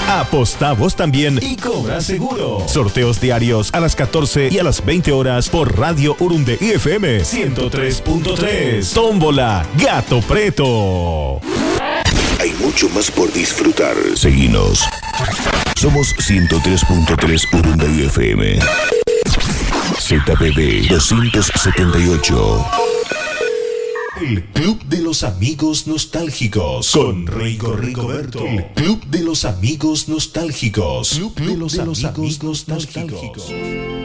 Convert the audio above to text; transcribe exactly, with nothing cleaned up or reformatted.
Apostá vos también y cobra seguro. Sorteos diarios a las catorce y a las veinte horas por Radio Urunde I F M ciento tres punto tres. Tómbola Gato Preto. Hay mucho más por disfrutar. Seguinos. Somos ciento tres punto tres Urunde I F M. Z P B doscientos setenta y ocho. El Club de los Amigos Nostálgicos con Rico Rigoberto. El Club de los Amigos Nostálgicos. Club de los Amigos Nostálgicos.